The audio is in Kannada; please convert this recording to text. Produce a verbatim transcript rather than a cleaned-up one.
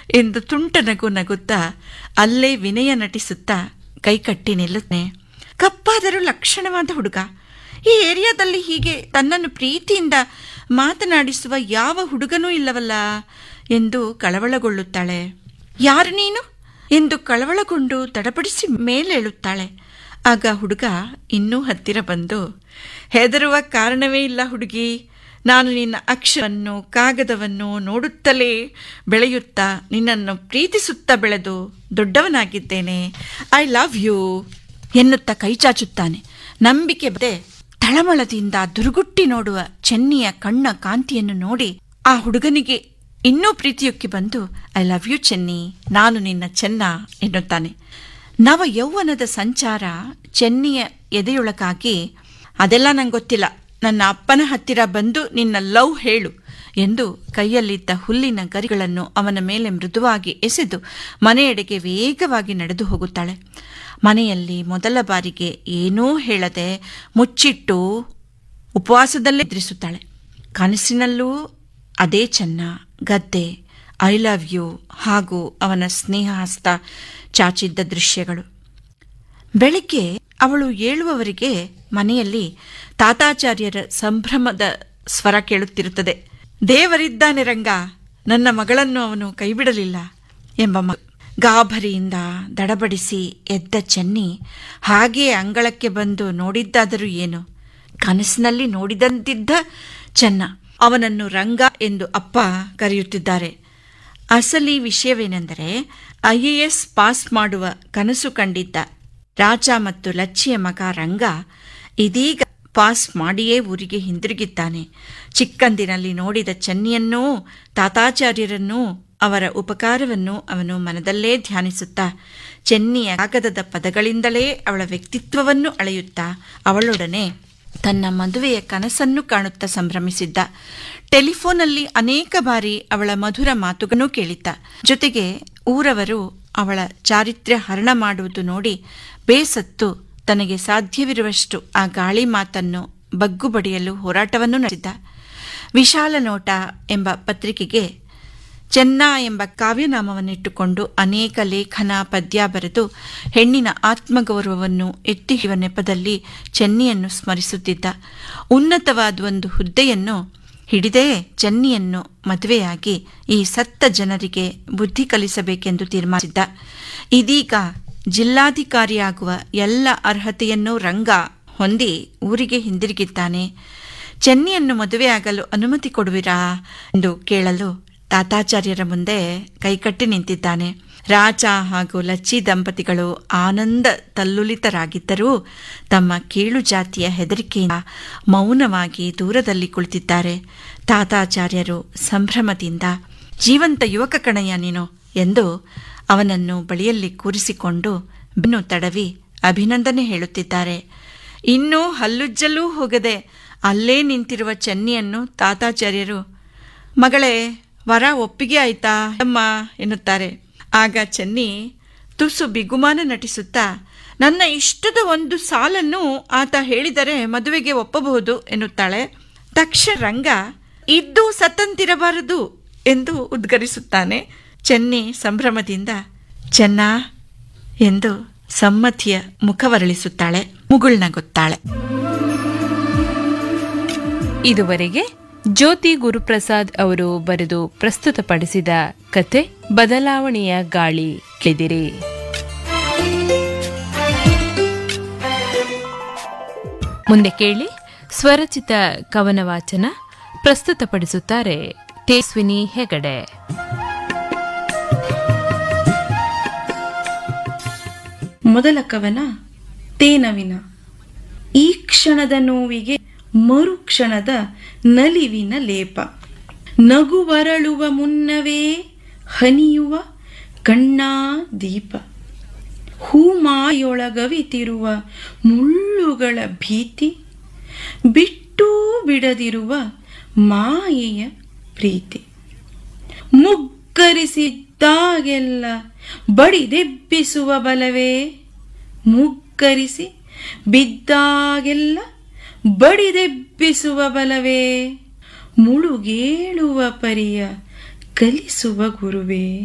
ಎಂದು ತುಂಟ ನಗು ನಗುತ್ತಾ ಅಲ್ಲೇ ವಿನಯ ನಟಿಸುತ್ತಾ ಕೈಕಟ್ಟಿ ನಿಲ್ಲುತ್ತಾನೆ. ಕಪ್ಪಾದರೂ ಲಕ್ಷಣವಾದ ಹುಡುಗ. ಈ ಏರಿಯಾದಲ್ಲಿ ಹೀಗೆ ತನ್ನನ್ನು ಪ್ರೀತಿಯಿಂದ ಮಾತನಾಡಿಸುವ ಯಾವ ಹುಡುಗನೂ ಇಲ್ಲವಲ್ಲ ಎಂದು ಕಳವಳಗೊಳ್ಳುತ್ತಾಳೆ. ಯಾರು ನೀನು ಎಂದು ಕಳವಳಗೊಂಡು ತಡಪಡಿಸಿ ಮೇಲೇಳುತ್ತಾಳೆ. ಆಗ ಹುಡುಗ ಇನ್ನೂ ಹತ್ತಿರ ಬಂದು, ಹೆದರುವ ಕಾರಣವೇ ಇಲ್ಲ ಹುಡುಗಿ, ನಾನು ನಿನ್ನ ಅಕ್ಷರವನ್ನು ಕಾಗದವನ್ನು ನೋಡುತ್ತಲೇ ಬೆಳೆಯುತ್ತಾ ನಿನ್ನನ್ನು ಪ್ರೀತಿಸುತ್ತಾ ಬೆಳೆದು ದೊಡ್ಡವನಾಗಿದ್ದೇನೆ. ಐ ಲವ್ ಯು ಎನ್ನುತ್ತಾ ಕೈಚಾಚುತ್ತಾನೆ. ನಂಬಿಕೆ ಬದೆ ತಳಮಳದಿಂದ ದುರುಗುಟ್ಟಿ ನೋಡುವ ಚೆನ್ನಿಯ ಕಣ್ಣ ಕಾಂತಿಯನ್ನು ನೋಡಿ ಆ ಹುಡುಗನಿಗೆ ಇನ್ನೂ ಪ್ರೀತಿಯುಕ್ಕಿ ಬಂದು, ಐ ಲವ್ ಯು ಚೆನ್ನಿ, ನಾನು ನಿನ್ನ ಚೆನ್ನ ಎನ್ನುತ್ತಾನೆ. ನವ ಯೌವನದ ಸಂಚಾರ ಚೆನ್ನಿಯ ಎದೆಯೊಳಗಾಗಿ, ಅದೆಲ್ಲ ನಂಗೆ ಗೊತ್ತಿಲ್ಲ, ನನ್ನ ಅಪ್ಪನ ಹತ್ತಿರ ಬಂದು ನಿನ್ನ ಲವ್ ಹೇಳು ಎಂದು ಕೈಯಲ್ಲಿದ್ದ ಹುಲ್ಲಿನ ಗರಿಗಳನ್ನು ಅವನ ಮೇಲೆ ಮೃದುವಾಗಿ ಎಸೆದು ಮನೆಯೆಡೆಗೆ ವೇಗವಾಗಿ ನಡೆದು ಹೋಗುತ್ತಾಳೆ. ಮನೆಯಲ್ಲಿ ಮೊದಲ ಬಾರಿಗೆ ಏನೂ ಹೇಳದೆ ಮುಚ್ಚಿಟ್ಟು ಉಪವಾಸದಲ್ಲೇ ಎದುರಿಸುತ್ತಾಳೆ. ಕನಸಿನಲ್ಲೂ ಅದೇ ಚೆನ್ನ, ಗದ್ದೆ, ಐ ಲವ್ ಯು ಹಾಗೂ ಅವನ ಸ್ನೇಹ ಹಸ್ತ ಚಾಚಿದ್ದ ದೃಶ್ಯಗಳು. ಬೆಳಿಗ್ಗೆ ಅವಳು ಏಳುವವರೆಗೆ ಮನೆಯಲ್ಲಿ ತಾತಾಚಾರ್ಯರ ಸಂಭ್ರಮದ ಸ್ವರ ಕೇಳುತ್ತಿರುತ್ತದೆ. ದೇವರಿದ್ದಾನೆ ರಂಗ, ನನ್ನ ಮಗಳನ್ನು ಅವನು ಕೈಬಿಡಲಿಲ್ಲ ಎಂಬ ಮ ಗಾಭರಿಯಿಂದ ದಡಬಡಿಸಿ ಎದ್ದ ಚೆನ್ನಿ ಹಾಗೆಯೇ ಅಂಗಳಕ್ಕೆ ಬಂದು ನೋಡಿದ್ದಾದರೂ ಏನು, ಕನಸಿನಲ್ಲಿ ನೋಡಿದಂತಿದ್ದ ಚೆನ್ನ. ಅವನನ್ನು ರಂಗ ಎಂದು ಅಪ್ಪ ಕರೆಯುತ್ತಿದ್ದಾರೆ. ಅಸಲಿ ವಿಷಯವೇನೆಂದರೆ, ಐ ಎ ಎಸ್ ಪಾಸ್ ಮಾಡುವ ಕನಸು ಕಂಡಿದ್ದ ರಾಜ ಮತ್ತು ಲಚ್ಚಿಯ ಮಗ ರಂಗ ಇದೀಗ ಪಾಸ್ ಮಾಡಿಯೇ ಊರಿಗೆ ಹಿಂದಿರುಗಿದ್ದಾನೆ. ಚಿಕ್ಕಂದಿನಲ್ಲಿ ನೋಡಿದ ಚೆನ್ನಿಯನ್ನೂ ತಾತಾಚಾರ್ಯರನ್ನೂ ಅವರ ಉಪಕಾರವನ್ನು ಅವನು ಮನದಲ್ಲೇ ಧ್ಯಾನಿಸುತ್ತಾ ಚೆನ್ನಿಯ ಕಾಗದದ ಪದಗಳಿಂದಲೇ ಅವಳ ವ್ಯಕ್ತಿತ್ವವನ್ನು ಅಳೆಯುತ್ತಾ ಅವಳೊಡನೆ ತನ್ನ ಮದುವೆಯ ಕನಸನ್ನು ಕಾಣುತ್ತಾ ಸಂಭ್ರಮಿಸಿದ್ದ. ಟೆಲಿಫೋನಲ್ಲಿ ಅನೇಕ ಬಾರಿ ಅವಳ ಮಧುರ ಮಾತುಗಳನ್ನು ಕೇಳಿದ್ದ. ಜೊತೆಗೆ ಊರವರು ಅವಳ ಚಾರಿತ್ರ್ಯ ಹರಣ ಮಾಡುವುದು ನೋಡಿ ಬೇಸತ್ತು ತನಗೆ ಸಾಧ್ಯವಿರುವಷ್ಟು ಆ ಗಾಳಿ ಮಾತನ್ನು ಬಗ್ಗು ಬಡಿಯಲು ಹೋರಾಟವನ್ನು ನಡೆಸಿದ್ದ. ವಿಶಾಲ ನೋಟ ಎಂಬ ಪತ್ರಿಕೆಗೆ ಚೆನ್ನ ಎಂಬ ಕಾವ್ಯನಾಮವನ್ನಿಟ್ಟುಕೊಂಡು ಅನೇಕ ಲೇಖನ ಪದ್ಯ ಬರೆದು ಹೆಣ್ಣಿನ ಆತ್ಮಗೌರವವನ್ನು ಎತ್ತಿ ಹಿಡಿಯುವ ನೆಪದಲ್ಲಿ ಚೆನ್ನಿಯನ್ನು ಸ್ಮರಿಸುತ್ತಿದ್ದ. ಉನ್ನತವಾದ ಒಂದು ಹುದ್ದೆಯನ್ನು ಹಿಡಿದೇ ಚೆನ್ನಿಯನ್ನು ಮದುವೆಯಾಗಿ ಈ ಸತ್ತ ಜನರಿಗೆ ಬುದ್ಧಿ ಕಲಿಸಬೇಕೆಂದು ತೀರ್ಮಾನಿಸಿದ್ದ. ಇದೀಗ ಜಿಲ್ಲಾಧಿಕಾರಿಯಾಗುವ ಎಲ್ಲ ಅರ್ಹತೆಯನ್ನೂ ರಂಗ ಹೊಂದಿ ಊರಿಗೆ ಹಿಂದಿರುಗಿದ್ದಾನೆ. ಚೆನ್ನಿಯನ್ನು ಮದುವೆಯಾಗಲು ಅನುಮತಿ ಕೊಡುವಿರಾ ಎಂದು ಕೇಳಲು ತಾತಾಚಾರ್ಯರ ಮುಂದೆ ಕೈಕಟ್ಟಿ ನಿಂತಿದ್ದಾನೆ. ರಾಜ ಹಾಗೂ ಲಚ್ಚಿ ದಂಪತಿಗಳು ಆನಂದ ತಲ್ಲುಲಿತರಾಗಿದ್ದರೂ ತಮ್ಮ ಕೀಳು ಜಾತಿಯ ಹೆದರಿಕೆಯಿಂದ ಮೌನವಾಗಿ ದೂರದಲ್ಲಿ ಕುಳಿತಿದ್ದಾರೆ. ತಾತಾಚಾರ್ಯರು ಸಂಭ್ರಮದಿಂದ, ಜೀವಂತ ಯುವಕ ಕಣಯ್ಯ ನೀನು ಎಂದು ಅವನನ್ನು ಬಳಿಯಲ್ಲಿ ಕೂರಿಸಿಕೊಂಡು ಬೆನ್ನು ತಡವಿ ಅಭಿನಂದನೆ ಹೇಳುತ್ತಿದ್ದಾರೆ. ಇನ್ನೂ ಹಲ್ಲುಜ್ಜಲೂ ಹೋಗದೆ ಅಲ್ಲೇ ನಿಂತಿರುವ ಚೆನ್ನಿಯನ್ನು ತಾತಾಚಾರ್ಯರು, ಮಗಳೇ, ವರ ಒಪ್ಪಿಗೆ ಆಯ್ತಾ ಅಮ್ಮ ಎನ್ನುತ್ತಾರೆ. ಆಗ ಚೆನ್ನಿ ತುಸು ಬಿಗುಮಾನ ನಟಿಸುತ್ತಾ, ನನ್ನ ಇಷ್ಟದ ಒಂದು ಸಾಲನ್ನು ಆತ ಹೇಳಿದರೆ ಮದುವೆಗೆ ಒಪ್ಪಬಹುದು ಎನ್ನುತ್ತಾಳೆ. ತಕ್ಷಣ ರಂಗ, ಇದ್ದು ಸತ್ತಂತಿರಬಾರದು ಎಂದು ಉದ್ಗರಿಸುತ್ತಾನೆ. ಚೆನ್ನಿ ಸಂಭ್ರಮದಿಂದ ಚೆನ್ನ ಎಂದು ಸಮ್ಮತಿಯ ಮುಖವರಳಿಸುತ್ತಾಳೆ, ಮುಗುಳ್ನಗುತ್ತಾಳೆ. ಇದುವರೆಗೆ ಜ್ಯೋತಿ ಗುರುಪ್ರಸಾದ್ ಅವರು ಬರೆದು ಪ್ರಸ್ತುತಪಡಿಸಿದ ಕತೆ ಬದಲಾವಣೆಯ ಗಾಳಿ ಕೇಳಿದಿರಿ. ಮುಂದೆ ಕೇಳಿ ಸ್ವರಚಿತ ಕವನ ವಾಚನ. ಪ್ರಸ್ತುತಪಡಿಸುತ್ತಾರೆ ತೇಸ್ವಿನಿ ಹೆಗಡೆ. ಮೊದಲ ಕವನ ತೇನವಿನ. ಈ ಕ್ಷಣದ ನೋವಿಗೆ ಮರುಕ್ಷಣದ ನಲಿವಿನ ಲೇಪ, ನಗುವರಳುವ ಮುನ್ನವೇ ಹನಿಯುವ ಕಣ್ಣಾ ದೀಪ, ಹೂಮಾಯೊಳಗವಿತಿರುವ ಮುಳ್ಳುಗಳ ಭೀತಿ, ಬಿಟ್ಟೂ ಬಿಡದಿರುವ ಮಾಯೆಯ ಪ್ರೀತಿ, ಮುಗ್ಗರಿಸಿದ್ದಾಗೆಲ್ಲ ಬಡಿದೆಬ್ಬಿಸುವ ಬಲವೇ, ಮುಗ್ಗರಿಸಿ ಬಿದ್ದಾಗೆಲ್ಲ ಬಡಿದೆಬ್ಬಿಸುವ ಬಲವೇ, ಮುಳುಗೇಳುವ ಪರಿಯ ಕಲಿಸುವ ಗುರುವೇ.